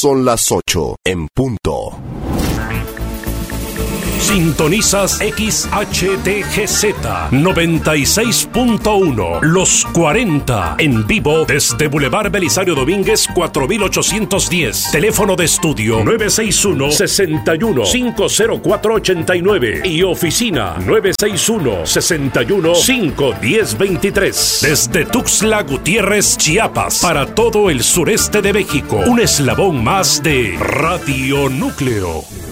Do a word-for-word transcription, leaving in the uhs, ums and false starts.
Son las ocho en punto. Sintonizas X H T G Z noventa y seis punto uno, Los cuarenta, en vivo desde Boulevard Belisario Domínguez cuatro mil ochocientos diez. Teléfono de estudio nueve seis uno, seis uno, cinco cero cuatro ocho nueve y oficina nueve seis uno, seis uno, cinco uno cero dos tres. Desde Tuxtla Gutiérrez, Chiapas, para todo el sureste de México, un eslabón más de Radio Núcleo.